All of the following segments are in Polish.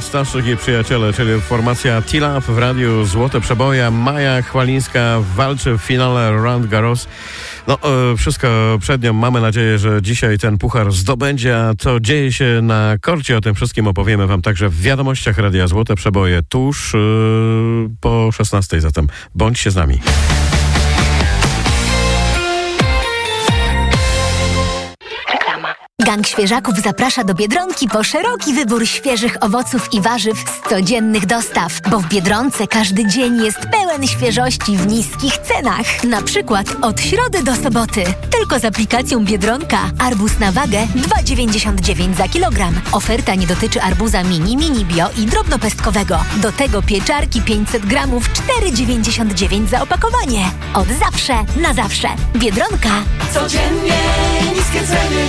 Projekt Starszych i Przyjaciele, czyli formacja T-Love w radiu Złote Przeboje. Maja Chwalińska walczy w finale Roland Garros. Wszystko przed nią. Mamy nadzieję, że dzisiaj ten puchar zdobędzie. A co dzieje się na korcie, o tym wszystkim opowiemy wam także w wiadomościach Radia Złote Przeboje tuż po 16. Zatem bądźcie z nami. Gang Świeżaków zaprasza do Biedronki po szeroki wybór świeżych owoców i warzyw z codziennych dostaw, bo w Biedronce każdy dzień jest pełen świeżości w niskich cenach. Na przykład od środy do soboty. Tylko z aplikacją Biedronka. Arbuz na wagę 2,99 za kilogram. Oferta nie dotyczy arbuza mini bio i drobnopestkowego. Do tego pieczarki 500 gramów 4,99 za opakowanie. Od zawsze na zawsze. Biedronka. Codziennie niskie ceny.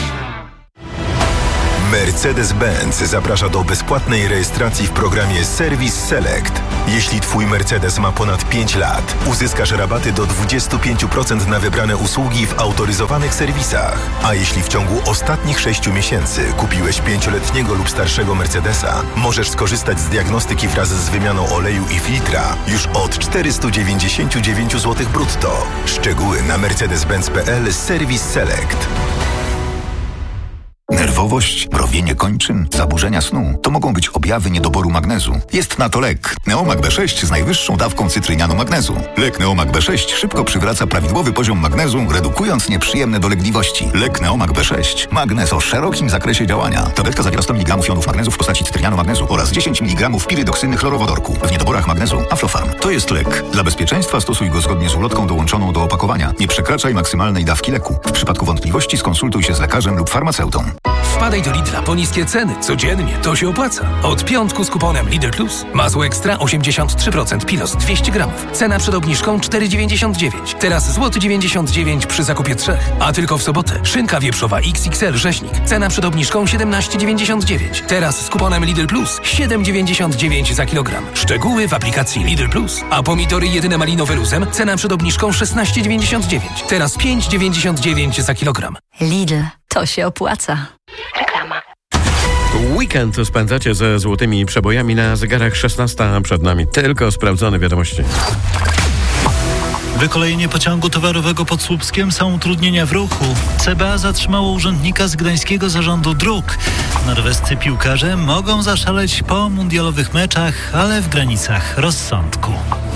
Mercedes-Benz zaprasza do bezpłatnej rejestracji w programie Service Select. Jeśli Twój Mercedes ma ponad 5 lat, uzyskasz rabaty do 25% na wybrane usługi w autoryzowanych serwisach. A jeśli w ciągu ostatnich 6 miesięcy kupiłeś 5-letniego lub starszego Mercedesa, możesz skorzystać z diagnostyki wraz z wymianą oleju i filtra już od 499 zł brutto. Szczegóły na mercedes-benz.pl Service Select. Nerwowość, mrowienie kończyn, zaburzenia snu to mogą być objawy niedoboru magnezu. Jest na to lek Neomag B6 z najwyższą dawką cytrynianu magnezu. Lek Neomag B6 szybko przywraca prawidłowy poziom magnezu, redukując nieprzyjemne dolegliwości. Lek Neomag B6. Magnez o szerokim zakresie działania. Tabletka zawiera 100 mg jonów magnezu w postaci cytrynianu magnezu oraz 10 mg pirydoksyny chlorowodorku. W niedoborach magnezu Aflofarm. To jest lek. Dla bezpieczeństwa stosuj go zgodnie z ulotką dołączoną do opakowania. Nie przekraczaj maksymalnej dawki leku. W przypadku wątpliwości skonsultuj się z lekarzem lub farmaceutą. Wpadaj do Lidla po niskie ceny. Codziennie. To się opłaca. Od piątku z kuponem Lidl Plus. Masło ekstra 83%, pilos 200 gramów. Cena przed obniżką 4,99. Teraz złoty 99 przy zakupie 3. A tylko w sobotę. Szynka wieprzowa XXL Rzeźnik. Cena przed obniżką 17,99. Teraz z kuponem Lidl Plus 7,99 za kilogram. Szczegóły w aplikacji Lidl Plus. A pomidory jedyne malinowe luzem. Cena przed obniżką 16,99. Teraz 5,99 za kilogram. Lidl. To się opłaca. Reklama. Weekend spędzacie ze złotymi przebojami na zegarach 16. Przed nami tylko sprawdzone wiadomości. Wykolejenie pociągu towarowego pod Słupskiem, są utrudnienia w ruchu. CBA zatrzymało urzędnika z Gdańskiego Zarządu Dróg. Norwescy piłkarze mogą zaszaleć po mundialowych meczach, ale w granicach rozsądku.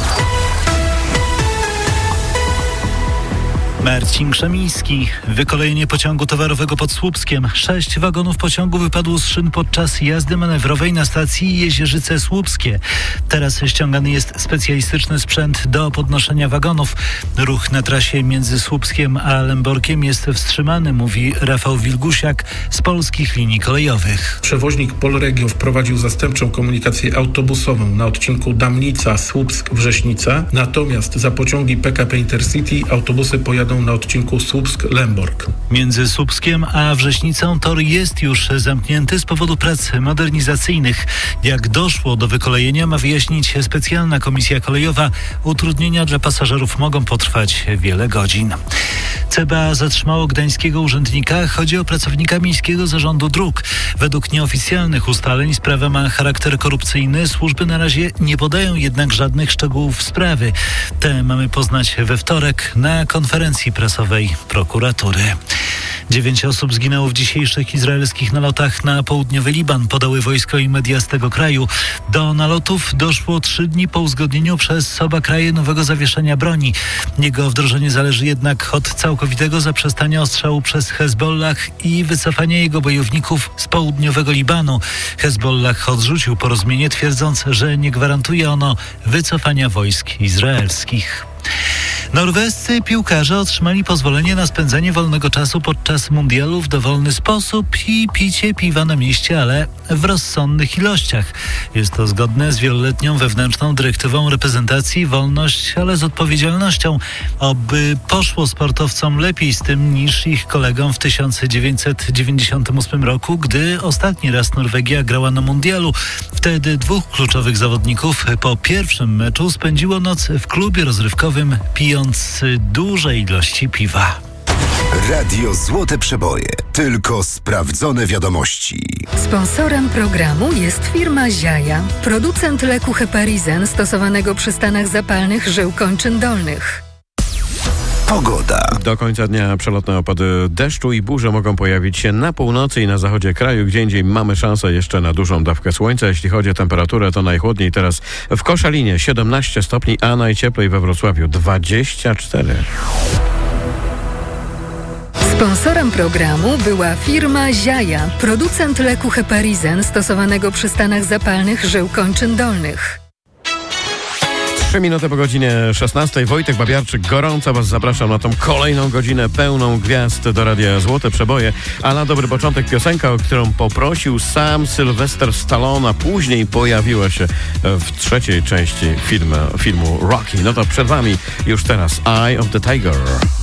Marcin Krzemiński. Wykolejenie pociągu towarowego pod Słupskiem. 6 wagonów pociągu wypadło z szyn podczas jazdy manewrowej na stacji Jezierzyce Słupskie. Teraz ściągany jest specjalistyczny sprzęt do podnoszenia wagonów. Ruch na trasie między Słupskiem a Lęborkiem jest wstrzymany, mówi Rafał Wilgusiak z Polskich Linii Kolejowych. Przewoźnik Polregio wprowadził zastępczą komunikację autobusową na odcinku Damnica-Słupsk-Wrześnica. Natomiast za pociągi PKP Intercity autobusy pojadą na odcinku Słupsk-Lęborg. Między Słupskiem a Wrześnicą tor jest już zamknięty z powodu prac modernizacyjnych. Jak doszło do wykolejenia, ma wyjaśnić specjalna komisja kolejowa. Utrudnienia dla pasażerów mogą potrwać wiele godzin. CBA zatrzymało gdańskiego urzędnika. Chodzi o pracownika Miejskiego Zarządu Dróg. Według nieoficjalnych ustaleń sprawa ma charakter korupcyjny. Służby na razie nie podają jednak żadnych szczegółów sprawy. Te mamy poznać we wtorek na konferencji prasowej prokuratury. 9 osób zginęło w dzisiejszych izraelskich nalotach na południowy Liban, podały wojsko i media z tego kraju. Do nalotów doszło 3 dni po uzgodnieniu przez oba kraje nowego zawieszenia broni. Jego wdrożenie zależy jednak od całkowitego zaprzestania ostrzału przez Hezbollah i wycofania jego bojowników z południowego Libanu. Hezbollah odrzucił porozumienie, twierdząc, że nie gwarantuje ono wycofania wojsk izraelskich. Norwescy piłkarze otrzymali pozwolenie na spędzanie wolnego czasu podczas mundialu w dowolny sposób i picie piwa na mieście, ale w rozsądnych ilościach. Jest to zgodne z wieloletnią wewnętrzną dyrektywą reprezentacji. Wolność, ale z odpowiedzialnością. Oby poszło sportowcom lepiej z tym niż ich kolegom w 1998 roku, gdy ostatni raz Norwegia grała na mundialu. Wtedy 2 kluczowych zawodników po pierwszym meczu spędziło noc w klubie rozrywkowym, pijąc duże ilości piwa. Radio Złote Przeboje. Tylko sprawdzone wiadomości. Sponsorem programu jest firma Ziaja, producent leku Heparizen stosowanego przy stanach zapalnych żył kończyn dolnych. Pogoda. Do końca dnia przelotne opady deszczu i burze mogą pojawić się na północy i na zachodzie kraju. Gdzie indziej mamy szansę jeszcze na dużą dawkę słońca. Jeśli chodzi o temperaturę, to najchłodniej teraz w Koszalinie 17 stopni, a najcieplej we Wrocławiu 24. Sponsorem programu była firma Ziaja, producent leku Heparizen stosowanego przy stanach zapalnych żył kończyn dolnych. 3 minuty po godzinie 16. Wojtek Babiarczyk, gorąco Was zapraszam na tą kolejną godzinę pełną gwiazd do Radia Złote Przeboje. A na dobry początek piosenka, o którą poprosił sam Sylvester Stallone, a później pojawiła się w trzeciej części filmu Rocky. No to przed Wami już teraz Eye of the Tiger.